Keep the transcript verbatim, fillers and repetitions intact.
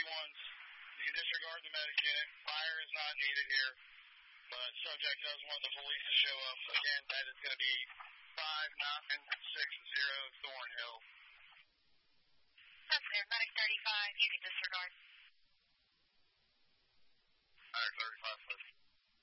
ones, you can disregard the medic unit. Fire is not needed here, but subject does want the police to show up. Again, that is going to be five nine six zero Thornhill. That's clear. Medic thirty-five, you can disregard. Medic thirty-five.